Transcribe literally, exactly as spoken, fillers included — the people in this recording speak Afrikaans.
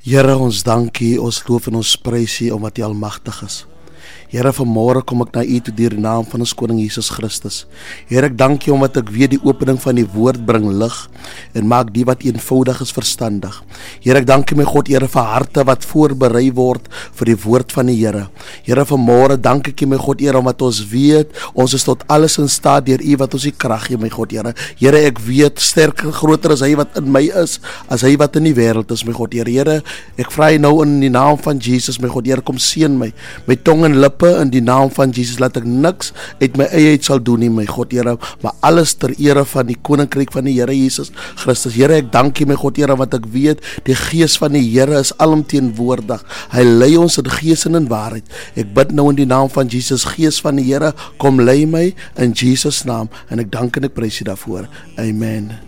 Here, ons dankie, ons loof en ons prys U omdat U almagtig is. Here, vanmôre kom ek na U toe deur die naam van ons koning Jesus Christus. Here, ek dank U omdat ek weet die opening van die woord bring lig en maak die wat eenvoudig is verstandig. Here, ek dank U my God, Here, vir harte wat voorberei word vir die woord van die Here. Here, vanmôre dank ek U my God, Here, omdat ons weet ons is tot alles in staat deur U wat ons die krag gee, my God, Here. Here, ek weet sterker groter is Hy wat in my is as hy wat in die wêreld is, my God, Here. Here, ek vra nou in die naam van Jesus, my God, Here, kom seën my, my tong en lip in die naam van Jesus, laat ek niks uit my eie uit sal doen nie, my God, Here, maar alles ter ere van die koninkryk van die Here Jesus Christus. Here, ek dank U my God, Here, want ek weet die gees van die Here is alomteenwoordig. Hy lei ons in gees en in waarheid. Ek bid nou in die naam van Jesus, gees van die Here, kom lei my in Jesus naam, en ek dank en ek prys U daarvoor. Amen.